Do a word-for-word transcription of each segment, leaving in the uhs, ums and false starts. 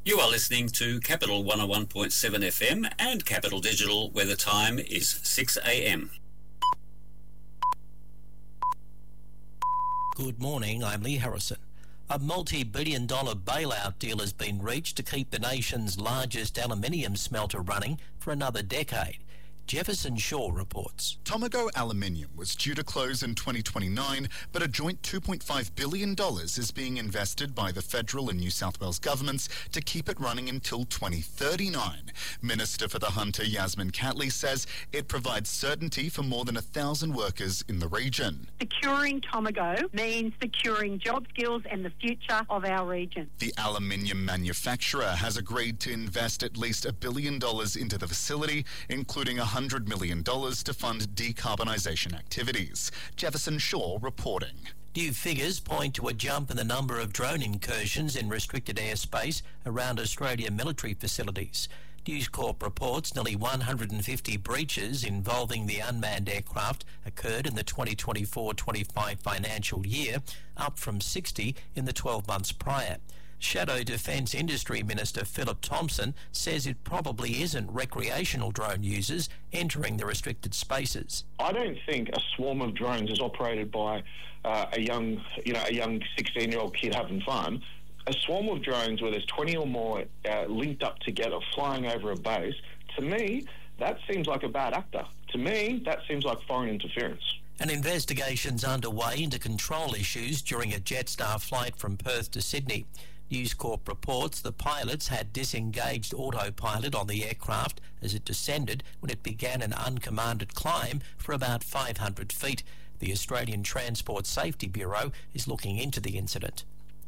You are listening to Capital one oh one point seven F M and Capital Digital, where the time is six a m. Good morning, I'm Lee Harrison. A multi-billion dollar bailout deal has been reached to keep the nation's largest aluminium smelter running for another decade. Jefferson Shaw reports. Tomago Aluminium was due to close in twenty twenty-nine, but a joint two point five billion dollars is being invested by the federal and New South Wales governments to keep it running until twenty thirty-nine. Minister for the Hunter, Yasmin Catley, says it provides certainty for more than a thousand workers in the region. Securing Tomago means securing job skills and the future of our region. The aluminium manufacturer has agreed to invest at least a billion dollars into the facility, including a one hundred million dollars to fund decarbonisation activities. Jefferson Shaw reporting. New figures point to a jump in the number of drone incursions in restricted airspace around Australian military facilities. News Corp reports nearly one hundred fifty breaches involving the unmanned aircraft occurred in the twenty twenty-four twenty-five financial year, up from sixty in the twelve months prior. Shadow Defence Industry Minister Philip Thompson says it probably isn't recreational drone users entering the restricted spaces. I don't think a swarm of drones is operated by uh, a young, you know, a young sixteen-year-old kid having fun. A swarm of drones where there's twenty or more uh, linked up together flying over a base, to me, that seems like a bad actor. To me, that seems like foreign interference. An investigation's underway into control issues during a Jetstar flight from Perth to Sydney. News Corp reports the pilots had disengaged autopilot on the aircraft as it descended when it began an uncommanded climb for about five hundred feet. The Australian Transport Safety Bureau is looking into the incident.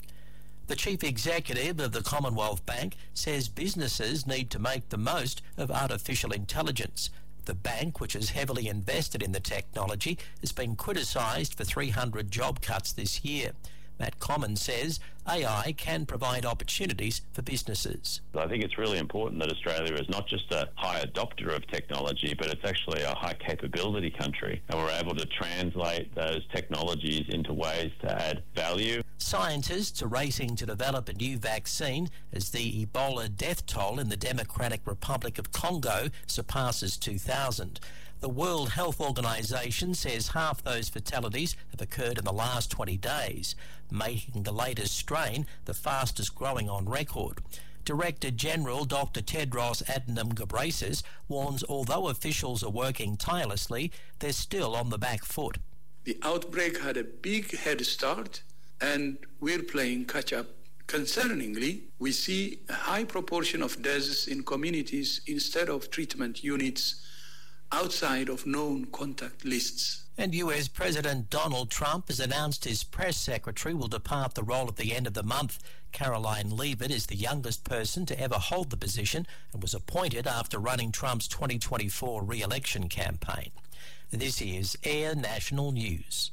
The chief executive of the Commonwealth Bank says businesses need to make the most of artificial intelligence. The bank, which has heavily invested in the technology, has been criticised for three hundred job cuts this year. Matt Commons says A I can provide opportunities for businesses. I think it's really important that Australia is not just a high adopter of technology, but it's actually a high capability country, and we're able to translate those technologies into ways to add value. Scientists are racing to develop a new vaccine as the Ebola death toll in the Democratic Republic of Congo surpasses two thousand. The World Health Organization says half those fatalities have occurred in the last twenty days, making the latest strain the fastest growing on record. Director General Doctor Tedros Adhanom Ghebreyesus warns although officials are working tirelessly, they're still on the back foot. The outbreak had a big head start, and we're playing catch-up. Concerningly, we see a high proportion of deaths in communities instead of treatment units outside of known contact lists. And U S President Donald Trump has announced his press secretary will depart the role at the end of the month. Caroline Leavitt is the youngest person to ever hold the position and was appointed after running Trump's twenty twenty-four re-election campaign. This is Air National News.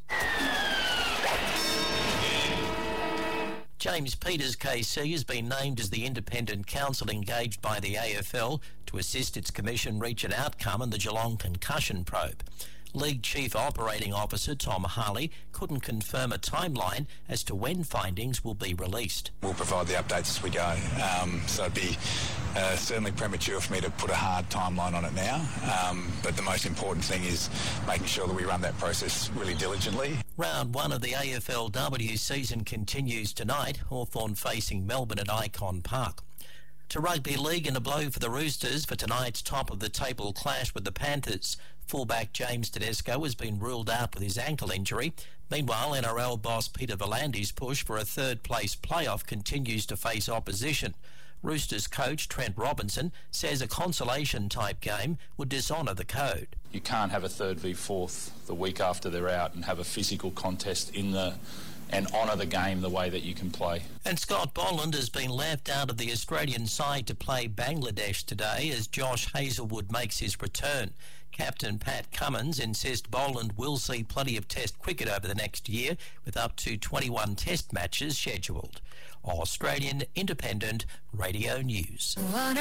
James Peters K C has been named as the independent counsel engaged by the A F L to assist its commission reach an outcome in the Geelong concussion probe. League Chief Operating Officer Tom Harley couldn't confirm a timeline as to when findings will be released. We'll provide the updates as we go, um, so it'd be uh, certainly premature for me to put a hard timeline on it now, um, but the most important thing is making sure that we run that process really diligently. Round one of the A F L W season continues tonight, Hawthorn facing Melbourne at Icon Park. To rugby league and a blow for the Roosters for tonight's top-of-the-table clash with the Panthers. Fullback James Tedesco has been ruled out with his ankle injury. Meanwhile, N R L boss Peter V'landys' push for a third-place playoff continues to face opposition. Roosters coach Trent Robinson says a consolation-type game would dishonour the code. You can't have a third v fourth the week after they're out and have a physical contest in the and honour the game the way that you can play. And Scott Boland has been left out of the Australian side to play Bangladesh today as Josh Hazlewood makes his return. Captain Pat Cummins insists Boland will see plenty of Test cricket over the next year, with up to twenty-one Test matches scheduled. Australian Independent Radio News.